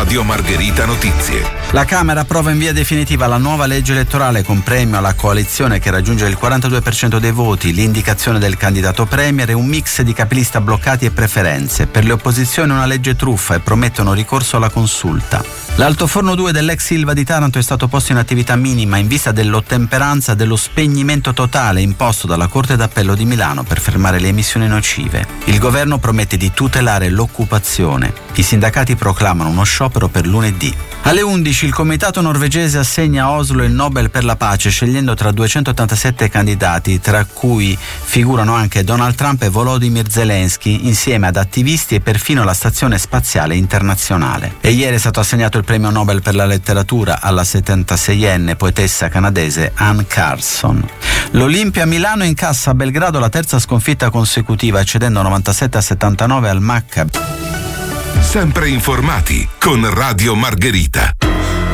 Radio Margherita Notizie. La Camera approva in via definitiva la nuova legge elettorale con premio alla coalizione che raggiunge il 42% dei voti, l'indicazione del candidato premier e un mix di capilista bloccati e preferenze. Per le opposizioni una legge truffa e promettono ricorso alla consulta. L'altoforno 2 dell'ex Ilva di Taranto è stato posto in attività minima in vista dell'ottemperanza dello spegnimento totale imposto dalla Corte d'Appello di Milano per fermare le emissioni nocive. Il governo promette di tutelare l'occupazione. I sindacati proclamano uno sciopero per lunedì. Alle 11 il comitato norvegese assegna a Oslo il Nobel per la pace scegliendo tra 287 candidati, tra cui figurano anche Donald Trump e Volodymyr Zelensky, insieme ad attivisti e perfino la Stazione Spaziale Internazionale. E ieri è stato assegnato il premio Nobel per la letteratura alla 76enne poetessa canadese Anne Carson. L'Olimpia Milano incassa a Belgrado la terza sconfitta consecutiva, cedendo 97-79 al Maccabi. Sempre informati con Radio Margherita.